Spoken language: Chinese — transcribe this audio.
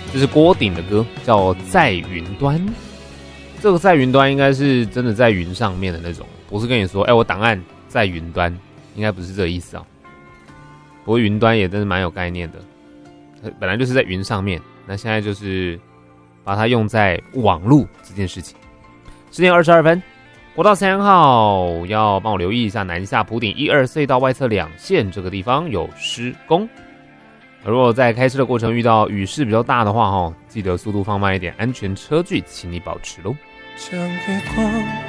这是郭顶的歌，叫《在云端》。这个在云端应该是真的在云上面的那种，不是跟你说，我档案在云端，应该不是这个意思啊。不过云端也真的蛮有概念的，本来就是在云上面，那现在就是把它用在网路这件事情。10点22分，国道3号要帮我留意一下南下埔顶12隧道外侧2线这个地方有施工。如果在开车的过程遇到雨势比较大的话，记得速度放慢一点，安全车距请你保持咯。 将月光